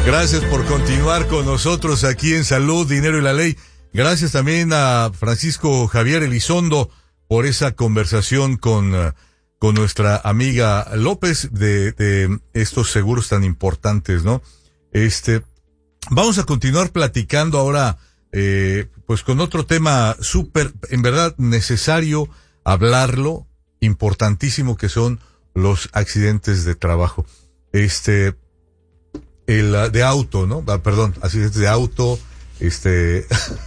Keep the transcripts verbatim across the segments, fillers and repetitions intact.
Gracias por continuar con nosotros aquí en Salud, Dinero y la Ley. Gracias también a Francisco Javier Elizondo por esa conversación con, uh, con nuestra amiga López de, de estos seguros tan importantes, ¿no? Este, vamos a continuar platicando ahora, eh, pues con otro tema súper, en verdad, necesario hablarlo, importantísimo, que son los accidentes de trabajo. Este, el uh, de auto, ¿no? Ah, perdón, accidentes de auto, este...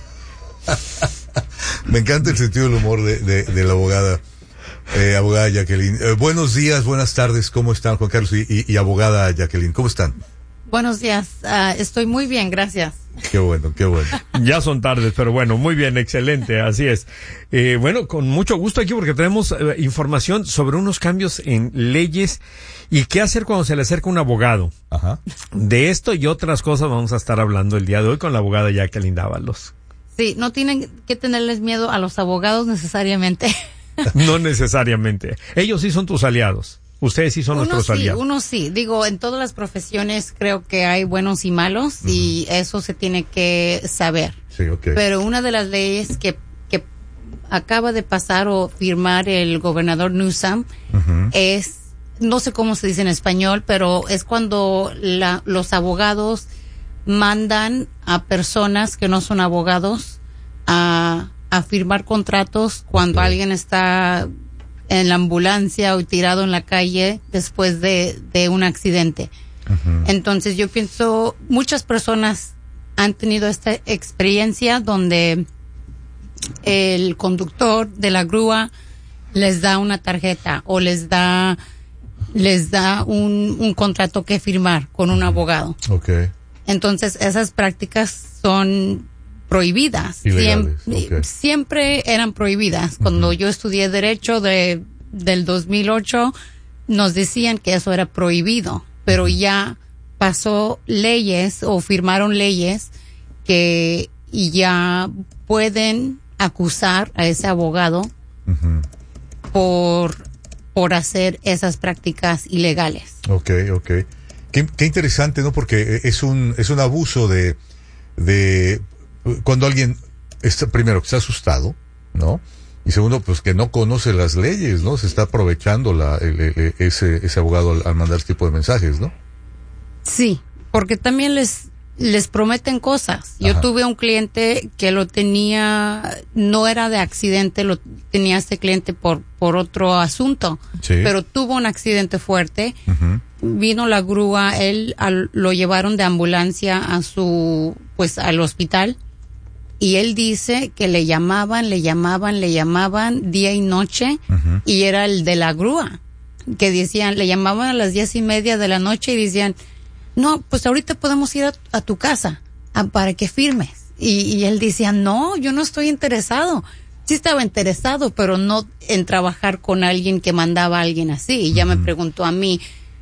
Me encanta el sentido del humor de, de, de la abogada, eh, abogada Jacqueline. Eh, buenos días, buenas tardes, ¿cómo están, Juan Carlos y, y, y abogada Jacqueline? ¿Cómo están? Buenos días, uh, estoy muy bien, gracias. Qué bueno, qué bueno. Ya son tardes, pero bueno, muy bien, excelente, así es. Eh, bueno, con mucho gusto aquí porque tenemos eh, información sobre unos cambios en leyes y qué hacer cuando se le acerca un abogado. Ajá. De esto y otras cosas vamos a estar hablando el día de hoy con la abogada Jacqueline Dávalos. Sí, no tienen que tenerles miedo a los abogados necesariamente. No necesariamente. Ellos sí son tus aliados. Ustedes sí son uno nuestros sí, aliados. Uno sí, digo, en todas las profesiones creo que hay buenos y malos, uh-huh. y eso se tiene que saber. Sí, okay. Pero una de las leyes que, que acaba de pasar o firmar el gobernador Newsom uh-huh. es, no sé cómo se dice en español, pero es cuando la, los abogados mandan a personas que no son abogados a, a firmar contratos cuando okay. alguien está en la ambulancia o tirado en la calle después de, de un accidente. Uh-huh. Entonces yo pienso, muchas personas han tenido esta experiencia donde el conductor de la grúa les da una tarjeta o les da les da un, un contrato que firmar con un abogado. Okay. Entonces esas prácticas son prohibidas. Ilegales. Siempre, Okay. siempre eran prohibidas. Cuando uh-huh. yo estudié Derecho de, del dos mil ocho, nos decían que eso era prohibido, pero uh-huh. ya pasó leyes o firmaron leyes que ya pueden acusar a ese abogado uh-huh. por, por hacer esas prácticas ilegales. Okay, okay. Qué, qué interesante, ¿no? Porque es un, es un abuso de, de, cuando alguien está, primero, que está asustado, ¿no? Y segundo, pues que no conoce las leyes, ¿no? Se está aprovechando la, el, el, ese, ese abogado al, al mandar este tipo de mensajes, ¿no? Sí, porque también les, les prometen cosas. Yo Ajá. tuve un cliente que lo tenía, no era de accidente, lo tenía este cliente por, por otro asunto, sí. pero tuvo un accidente fuerte. Uh-huh. Vino la grúa, él al, lo llevaron de ambulancia a su, pues al hospital, y él dice que le llamaban, le llamaban, le llamaban día y noche, uh-huh. y era el de la grúa, que decían, le llamaban a las diez y media de la noche y decían, no, pues ahorita podemos ir a, a tu casa a, para que firmes. Y, y él decía, no, yo no estoy interesado. Sí estaba interesado, pero no en trabajar con alguien que mandaba a alguien así. Y ya uh-huh. me preguntó a mí,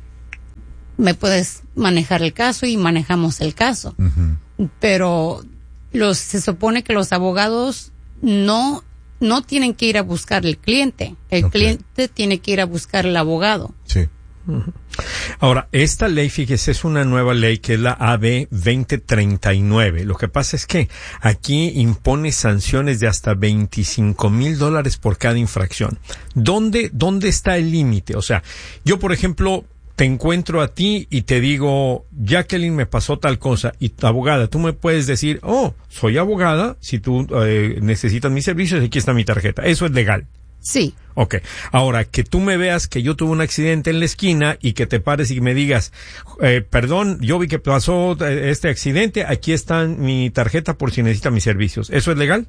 ¿me puedes manejar el caso? Y manejamos el caso. Uh-huh. Pero los, se supone que los abogados no, no tienen que ir a buscar el cliente. El okay. cliente tiene que ir a buscar el abogado. Sí. Uh-huh. Ahora, esta ley, fíjese, es una nueva ley que es la A B veinte treinta y nueve. Lo que pasa es que aquí impone sanciones de hasta veinticinco mil dólares por cada infracción. ¿Dónde, dónde está el límite? O sea, yo, por ejemplo, te encuentro a ti y te digo, Jacqueline, me pasó tal cosa, y tu abogada, tú me puedes decir, oh, soy abogada, si tú eh, necesitas mis servicios, aquí está mi tarjeta. Eso es legal. Sí. Ok. Ahora, que tú me veas que yo tuve un accidente en la esquina y que te pares y me digas, eh, perdón, yo vi que pasó este accidente, aquí está mi tarjeta por si necesita mis servicios. ¿Eso es legal?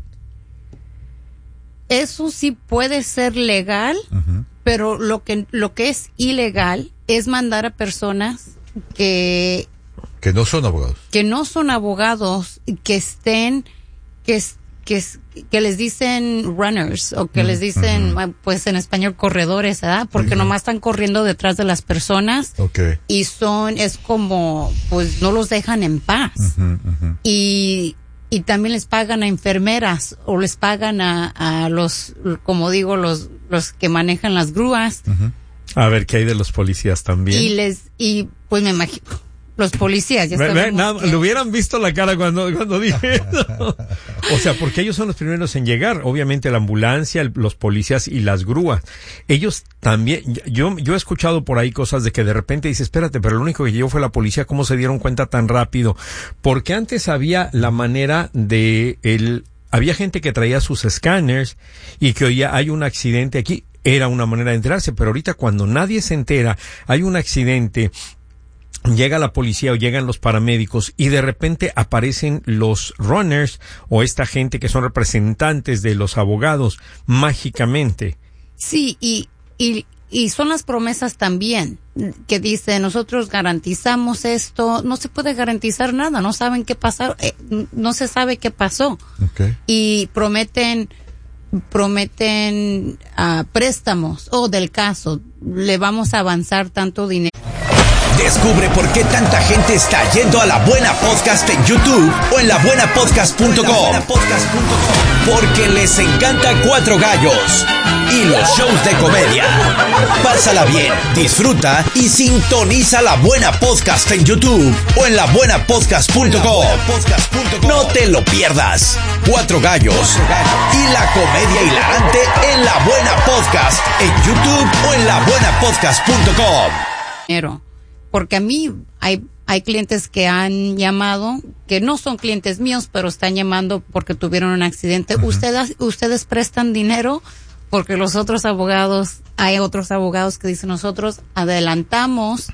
Eso sí puede ser legal, uh-huh. pero lo que, lo que es ilegal es mandar a personas que... Que no son abogados. Que no son abogados, que estén, que que, que les dicen runners o que uh-huh. les dicen, uh-huh. pues en español, corredores, ¿verdad? Porque uh-huh. nomás están corriendo detrás de las personas okay. y son, es como, pues no los dejan en paz. Uh-huh. Uh-huh. Y, y también les pagan a enfermeras o les pagan a, a los, como digo, los, los que manejan las grúas. Uh-huh. A ver qué hay de los policías también. Y les, y pues me imagino, Los policías, ya Ve- ve, sabemos nada, que- le hubieran visto la cara cuando, cuando dije eso. O sea, porque ellos son los primeros en llegar. Obviamente la ambulancia, el- los policías y las grúas. Ellos también, yo, yo he escuchado por ahí cosas de que de repente dice, espérate, pero lo único que llegó fue la policía, ¿cómo se dieron cuenta tan rápido? Porque antes había la manera de el, había gente que traía sus escáneres y que oía, hay un accidente aquí. Era una manera de enterarse, pero ahorita cuando nadie se entera, hay un accidente, llega la policía o llegan los paramédicos y de repente aparecen los runners o esta gente que son representantes de los abogados mágicamente. Sí, y, y, y son las promesas también que dice, nosotros garantizamos esto, no se puede garantizar nada, no saben qué pasó, eh, no se sabe qué pasó. Okay. Y prometen, prometen uh, préstamos, o del caso, le vamos a avanzar tanto dinero. Descubre por qué tanta gente está yendo a La Buena Podcast en YouTube o en la buena podcast punto com. Porque les encanta Cuatro Gallos y los shows de comedia. Pásala bien, disfruta y sintoniza La Buena Podcast en YouTube o en la buena podcast punto com. No te lo pierdas. Cuatro Gallos y la comedia hilarante en La Buena Podcast en YouTube o en la buena podcast punto com. Porque a mí hay hay clientes que han llamado, que no son clientes míos, pero están llamando porque tuvieron un accidente. Uh-huh. Ustedes ustedes prestan dinero, porque los otros abogados, hay otros abogados que dicen, nosotros adelantamos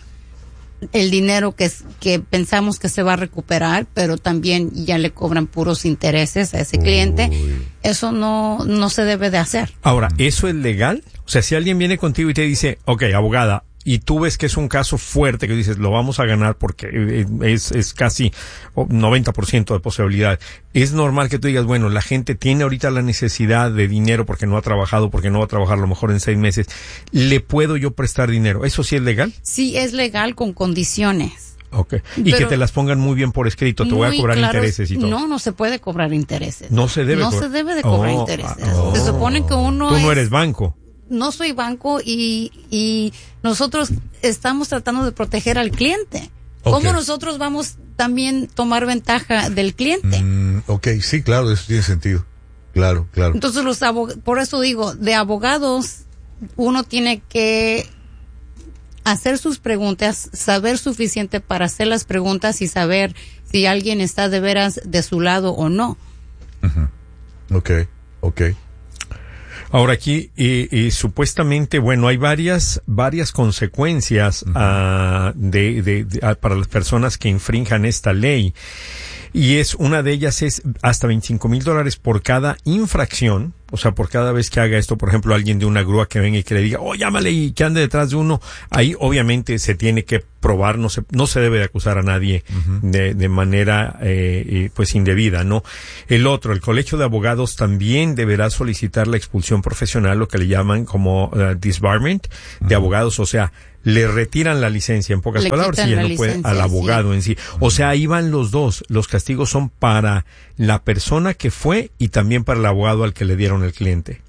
el dinero que que pensamos que se va a recuperar, pero también ya le cobran puros intereses a ese Uy. cliente. Eso no no se debe de hacer. Ahora, ¿eso es legal? O sea, si alguien viene contigo y te dice, okay, abogada, y tú ves que es un caso fuerte que dices, lo vamos a ganar porque es, es casi noventa por ciento de posibilidad. Es normal que tú digas, bueno, la gente tiene ahorita la necesidad de dinero porque no ha trabajado, porque no va a trabajar a lo mejor en seis meses. ¿Le puedo yo prestar dinero? ¿Eso sí es legal? Sí, es legal con condiciones. Okay. Y Pero que te las pongan muy bien por escrito, te voy a cobrar claro, intereses y todo. No, no se puede cobrar intereses. No se debe. No co- se debe de cobrar oh, intereses. Oh. Se supone que uno Tú no es, eres banco. No soy banco y, y nosotros estamos tratando de proteger al cliente. Okay. ¿Cómo nosotros vamos también tomar ventaja del cliente? Mm, ok, sí, claro, eso tiene sentido. Claro, claro. Entonces, los abog- por eso digo, de abogados, uno tiene que hacer sus preguntas, saber suficiente para hacer las preguntas y saber si alguien está de veras de su lado o no. Uh-huh. Ok, ok. Ahora aquí, y, y supuestamente, bueno, hay varias, varias consecuencias uh-huh. uh, de, de, de, uh, para las personas que infrinjan esta ley. Y es, una de ellas es hasta veinticinco mil dólares por cada infracción. O sea, por cada vez que haga esto, por ejemplo, alguien de una grúa que venga y que le diga, oh, llámale y que ande detrás de uno. Ahí obviamente se tiene que probar, no se, no se debe de acusar a nadie uh-huh. de, de manera, eh, pues indebida, ¿no? El otro, el Colegio de Abogados también deberá solicitar la expulsión profesional, lo que le llaman como uh, disbarment uh-huh. de abogados, o sea, le retiran la licencia, en pocas le palabras, y ya no puede al abogado sí. en sí. O sea, ahí van los dos. Los castigos son para la persona que fue y también para el abogado al que le dieron el cliente.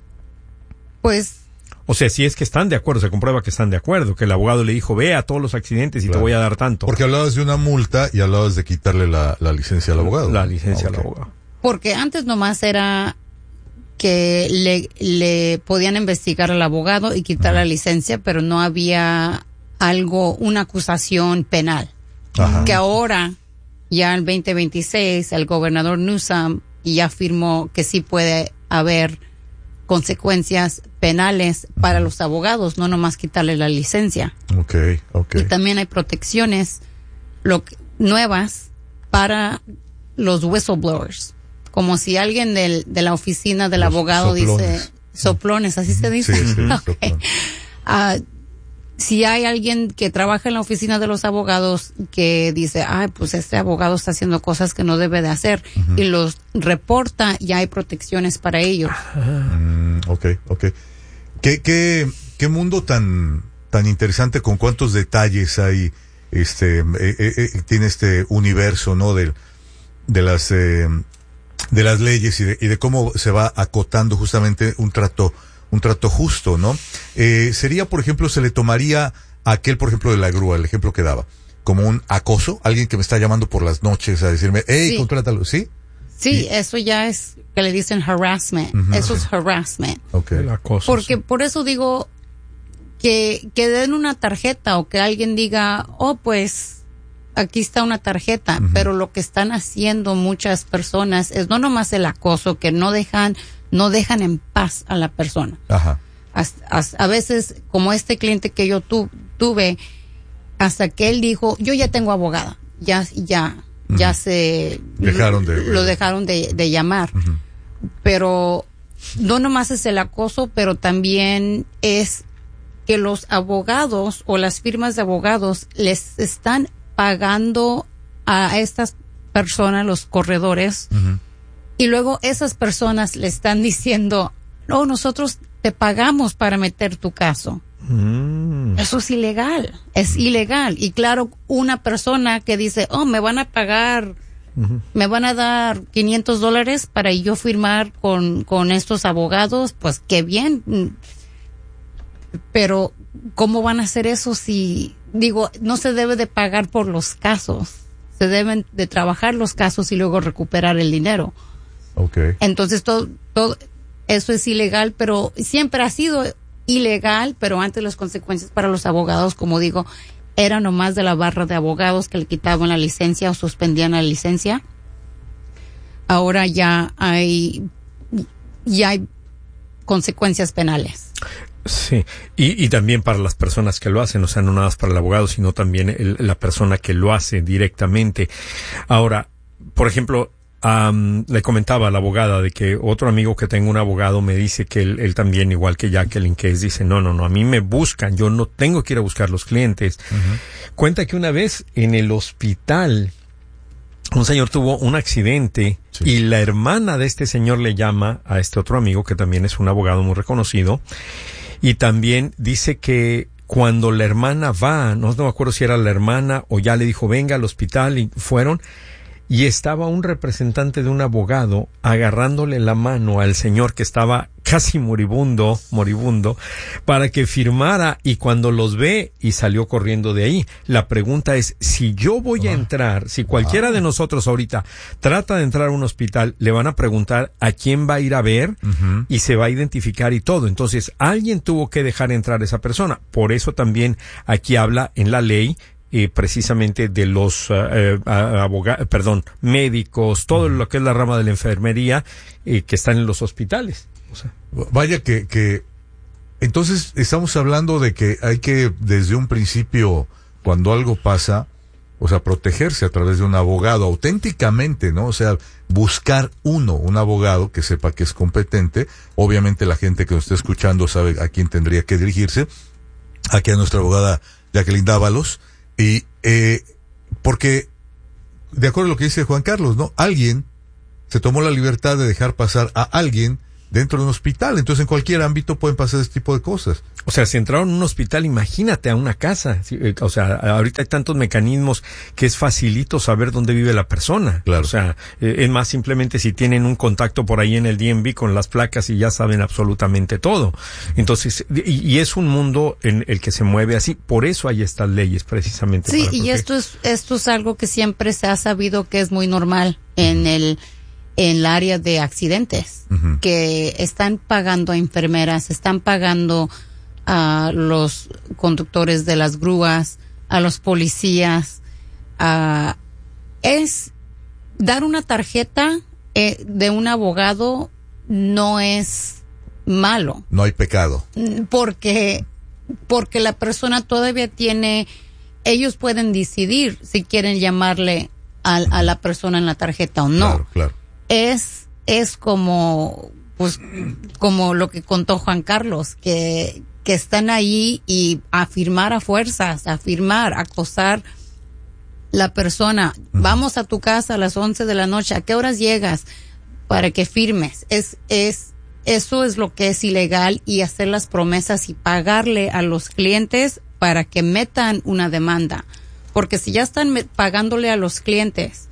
Pues... O sea, si es que están de acuerdo, se comprueba que están de acuerdo, que el abogado le dijo, ve a todos los accidentes y claro. te voy a dar tanto. Porque hablabas de una multa y hablabas de quitarle la, la licencia al abogado. La licencia ah, okay. al abogado. Porque antes nomás era que le, le podían investigar al abogado y quitar uh-huh. la licencia, pero no había algo, una acusación penal. Uh-huh. Que ahora, ya en veinte veintiséis, el gobernador Newsom ya afirmó que sí puede haber consecuencias penales para uh-huh. los abogados, no nomás quitarle la licencia. Okay, okay. Y también hay protecciones lo que, nuevas para los whistleblowers. Como si alguien del, de la oficina del los abogado soplones. dice, soplones, así se dice. Sí, sí, okay. uh, si hay alguien que trabaja en la oficina de los abogados que dice, ay, pues este abogado está haciendo cosas que no debe de hacer, uh-huh. y los reporta, ya hay protecciones para ellos. Mm, ok, ok. ¿Qué, qué, qué mundo tan, tan interesante, con cuántos detalles hay, este, eh, eh, eh, tiene este universo, ¿no? De, de las, eh, de las leyes y de, y de cómo se va acotando justamente un trato, un trato justo, ¿no? Eh, sería, por ejemplo, se le tomaría a aquel, por ejemplo, de la grúa, el ejemplo que daba, como un acoso, alguien que me está llamando por las noches a decirme, hey, Sí. contrátalo, ¿sí? Sí, Y- eso ya es que le dicen harassment. Ujú. Eso es harassment. Okay. El acoso. Porque sí. por eso digo que, que den una tarjeta o que alguien diga, oh, pues aquí está una tarjeta. Ujú. Pero lo que están haciendo muchas personas es no nomás el acoso, que no dejan, no dejan en paz a la persona. Ajá. As- as- a veces, como este cliente que yo tu- tuve, hasta que él dijo, yo ya tengo abogada, ya, ya, ya se Dejaron de- lo dejaron de, de llamar. Ujú. Pero no nomás es el acoso, pero también es que los abogados o las firmas de abogados les están pagando a estas personas, los corredores, Ujú. y luego esas personas le están diciendo, no, nosotros te pagamos para meter tu caso. Mm. Eso es ilegal, es ilegal. Y claro, una persona que dice, oh, me van a pagar, Ujú. me van a dar quinientos dólares para yo firmar con, con estos abogados, pues qué bien. Pero, ¿cómo van a hacer eso si, digo, no se debe de pagar por los casos? Se deben de trabajar los casos y luego recuperar el dinero. Okay. Entonces, todo, todo eso es ilegal, pero siempre ha sido ilegal, pero antes las consecuencias para los abogados, como digo, era nomás de la barra de abogados que le quitaban la licencia o suspendían la licencia. Ahora ya hay, ya hay consecuencias penales. Sí, y, y también para las personas que lo hacen, o sea, no nada más para el abogado, sino también el- la persona que lo hace directamente. Ahora, por ejemplo, am, le comentaba a la abogada de que otro amigo que tengo, un abogado, me dice que él, él también, igual que Jacqueline, que es, dice, no, no, no, a mí me buscan, yo no tengo que ir a buscar los clientes. Cuenta que una vez en el hospital, un señor tuvo un accidente Sí. y la hermana de este señor le llama a este otro amigo, que también es un abogado muy reconocido, y también dice que cuando la hermana va, no, no me acuerdo si era la hermana o ya le dijo venga al hospital, y fueron, y estaba un representante de un abogado agarrándole la mano al señor que estaba casi moribundo, moribundo, para que firmara, y cuando los ve y salió corriendo de ahí. La pregunta es, si yo voy a entrar, si cualquiera de nosotros ahorita trata de entrar a un hospital, le van a preguntar a quién va a ir a ver Ujú. y se va a identificar y todo. Entonces, alguien tuvo que dejar entrar a esa persona. Por eso también aquí habla en la ley eh, precisamente de los eh, abogados, perdón, médicos, todo lo que es la rama de la enfermería eh, que están en los hospitales. O sea, Vaya que, que, entonces estamos hablando de que hay que, desde un principio, cuando algo pasa, o sea, protegerse a través de un abogado auténticamente, ¿no? O sea, buscar uno, un abogado que sepa que es competente. Obviamente la gente que nos está escuchando sabe a quién tendría que dirigirse. Aquí a nuestra abogada Jacqueline Dávalos. Y, eh, porque, de acuerdo a lo que dice Juan Carlos, ¿no? Alguien se tomó la libertad de dejar pasar a alguien dentro de un hospital. Entonces, en cualquier ámbito pueden pasar este tipo de cosas. o sea, si entraron a un hospital, imagínate a una casa. Sí, eh, o sea, ahorita hay tantos mecanismos que es facilito saber dónde vive la persona. Claro. O sea, eh, es más simplemente si tienen un contacto por ahí en el D M V con las placas y ya saben absolutamente todo. Entonces, y, y es un mundo en el que se mueve así. Por eso hay estas leyes, precisamente. Sí, para y proteger. esto es, esto es algo que siempre se ha sabido que es muy normal en el, en el área de accidentes, Ujú. que están pagando a enfermeras, están pagando a los conductores de las grúas, a los policías. A, es dar una tarjeta eh, de un abogado no es malo, No hay pecado. porque porque la persona todavía tiene, ellos pueden decidir si quieren llamarle a, a la persona en la tarjeta o no. Claro, claro. Es es como pues como lo que contó Juan Carlos, que que están ahí y a firmar a fuerzas, a firmar, a acosar la persona. Vamos a tu casa a las once de la noche, ¿a qué horas llegas? Para que firmes. Es es Eso es lo que es ilegal, y hacer las promesas y pagarle a los clientes para que metan una demanda. Porque si ya están me- pagándole a los clientes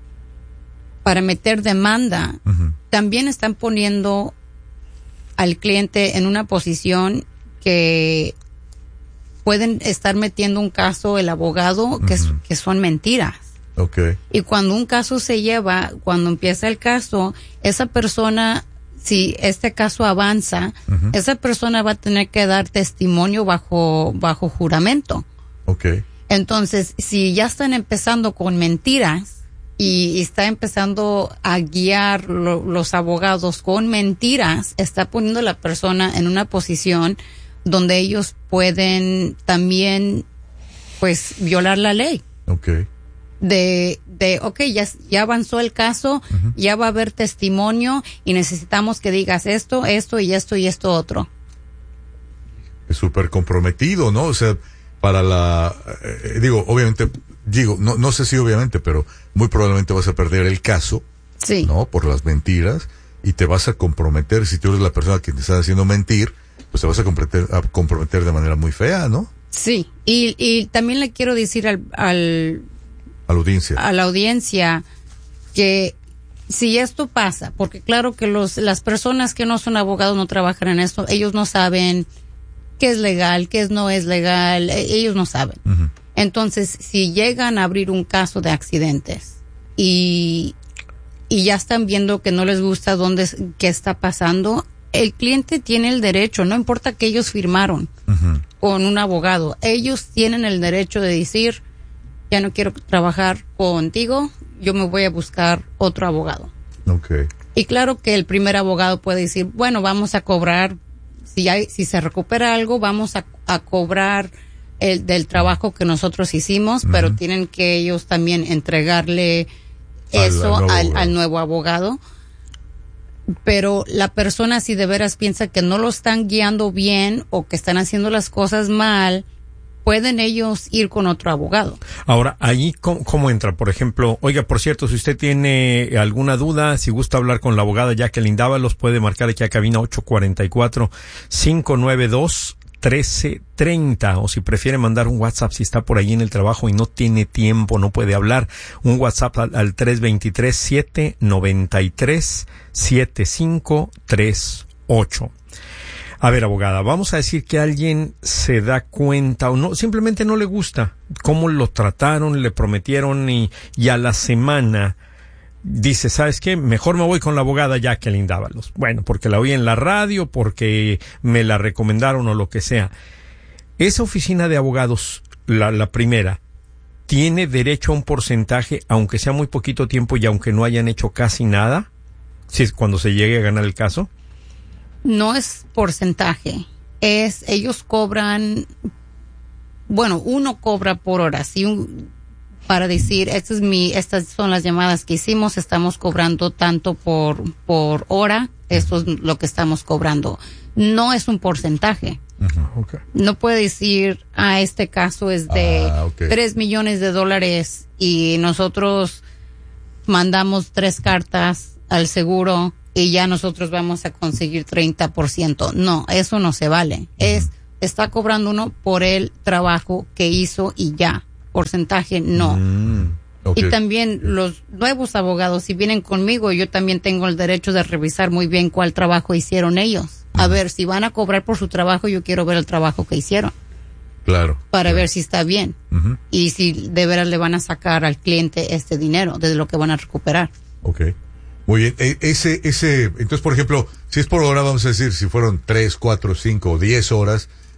para meter demanda, Ujú. también están poniendo al cliente en una posición que pueden estar metiendo un caso el abogado que, uh-huh. que son mentiras. Okay. Y cuando un caso se lleva, cuando empieza el caso, esa persona, si este caso avanza, uh-huh. esa persona va a tener que dar testimonio bajo, bajo juramento. Okay. Entonces, si ya están empezando con mentiras y, y está empezando a guiar lo, los abogados con mentiras, está poniendo a la persona en una posición donde ellos pueden también, pues, violar la ley. Okay. De, de, okay, ya, ya avanzó el caso, uh-huh. ya va a haber testimonio y necesitamos que digas esto, esto y esto y esto otro. Es súper comprometido, ¿no? O sea, para la, eh, digo, obviamente, digo, no, no sé si obviamente, pero muy probablemente vas a perder el caso, sí. ¿no? Por las mentiras, y te vas a comprometer, si tú eres la persona que te está haciendo mentir, pues te vas a comprometer, a comprometer de manera muy fea, ¿no? Sí, y, y también le quiero decir al, al a la audiencia, a la audiencia que si esto pasa, porque claro que los las personas que no son abogados no trabajan en esto, ellos no saben qué es legal, qué es no es legal, ellos no saben. Uh-huh. Entonces, si llegan a abrir un caso de accidentes y y ya están viendo que no les gusta dónde qué está pasando, el cliente tiene el derecho, no importa que ellos firmaron uh-huh. con un abogado, ellos tienen el derecho de decir, ya no quiero trabajar contigo, yo me voy a buscar otro abogado. Okay. Y claro que el primer abogado puede decir, bueno, vamos a cobrar, si hay, si se recupera algo, vamos a, a cobrar el del trabajo que nosotros hicimos, uh-huh. pero tienen que ellos también entregarle eso al, al, nuevo, al, al nuevo abogado. Pero la persona, si de veras piensa que no lo están guiando bien o que están haciendo las cosas mal, pueden ellos ir con otro abogado. Ahora, ahí, ¿cómo, cómo entra? Por ejemplo, oiga, por cierto, si usted tiene alguna duda, si gusta hablar con la abogada Jacqueline Dávalos, puede marcar aquí a cabina ocho cuatro cuatro, cinco nueve dos, uno tres tres cero, o si prefiere mandar un WhatsApp si está por ahí en el trabajo y no tiene tiempo, no puede hablar, un WhatsApp al, al tres dos tres, siete nueve tres, siete cinco tres ocho. A ver, abogada, vamos a decir que alguien se da cuenta o no, simplemente no le gusta cómo lo trataron, le prometieron y, y a la semana dice, ¿sabes qué? Mejor me voy con la abogada Jacqueline Dávalos. Bueno, porque la oí en la radio, porque me la recomendaron o lo que sea. Esa oficina de abogados, la, la primera, ¿tiene derecho a un porcentaje, aunque sea muy poquito tiempo y aunque no hayan hecho casi nada? Si es cuando se llegue a ganar el caso. No es porcentaje, es, ellos cobran, bueno, uno cobra por hora, si un, para decir, esta es mi, estas son las llamadas que hicimos, estamos cobrando tanto por, por hora, esto es lo que estamos cobrando. No es un porcentaje. Uh-huh. Okay. No puede decir, ah, este caso es de ah, okay. tres millones de dólares y nosotros mandamos tres cartas al seguro y ya nosotros vamos a conseguir treinta por ciento. No, eso no se vale. Uh-huh. Es, está cobrando uno por el trabajo que hizo y ya. Porcentaje no. Mm, okay. Y también los nuevos abogados, si vienen conmigo, yo también tengo el derecho de revisar muy bien cuál trabajo hicieron ellos. Uh-huh. A ver, si van a cobrar por su trabajo, yo quiero ver el trabajo que hicieron. Claro. Para claro. ver si está bien. Uh-huh. Y si de veras le van a sacar al cliente este dinero, de lo que van a recuperar. Okay. Muy bien. E- ese, ese, entonces, por ejemplo, si es por hora, vamos a decir, si fueron tres, cuatro, cinco o diez horas,